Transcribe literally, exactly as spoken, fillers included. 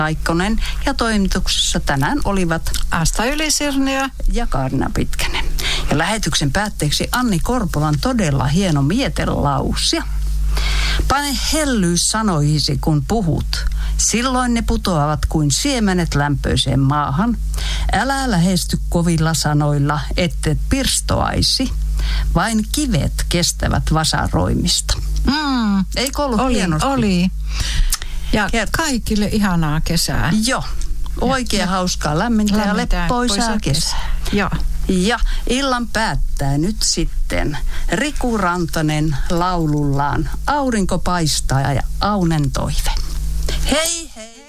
Laikkonen ja toimituksessa tänään olivat Asta Ylisirniö ja Kaarina Pitkänen. Ja lähetyksen päätteeksi Anni Korpolan todella hieno mietelausia. Pane hellyys sanoihisi, kun puhut. Silloin ne putoavat kuin siemenet lämpöiseen maahan. Älä lähesty kovilla sanoilla, ettet pirstoaisi. Vain kivet kestävät vasaroimista. Mm. Eikö ollut oli, hienosti? Oli. Ja Kert- kaikille ihanaa kesää. Joo. Oikein ja, hauskaa lämmintä ja leppoisaa kesää. Joo. Ja illan päättää nyt sitten Riku Rantanen laulullaan Aurinko paistaa ja Aunen toive. Hei hei!